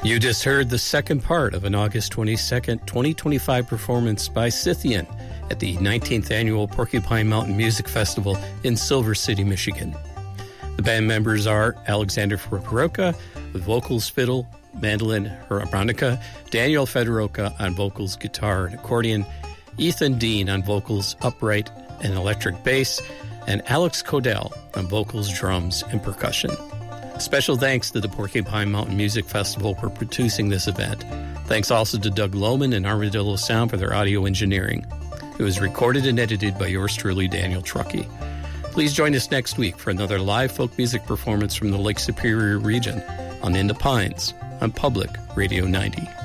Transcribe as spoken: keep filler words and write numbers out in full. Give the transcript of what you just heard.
You just heard the second part of an August twenty-second, twenty twenty-five performance by Scythian at the nineteenth Annual Porcupine Mountain Music Festival in Silver City, Michigan. The band members are Alexander Fukuoka with vocals, fiddle, mandolin, harmonica, Daniel Fedoroka on vocals, guitar, and accordion, Ethan Dean on vocals, upright, and electric bass, and Alex Codell on vocals, drums, and percussion. Special thanks to the Porcupine Mountain Music Festival for producing this event. Thanks also to Doug Lohman and Armadillo Sound for their audio engineering. It was recorded and edited by yours truly, Daniel Truckee. Please join us next week for another live folk music performance from the Lake Superior region on In the Pines on Public Radio ninety.